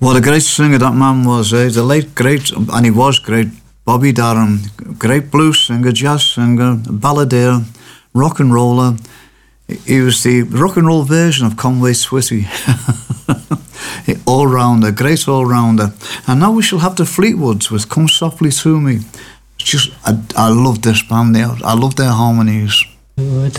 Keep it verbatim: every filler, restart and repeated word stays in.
What a great singer that man was, eh? The late great, and he was great, Bobby Darin. Great blues singer, jazz singer, balladeer, rock and roller. He was the rock and roll version of Conway Twitty. All-rounder, great all-rounder. And now we shall have the Fleetwoods with Come Softly To Me. It's just, I, I love this band. They, I love their harmonies.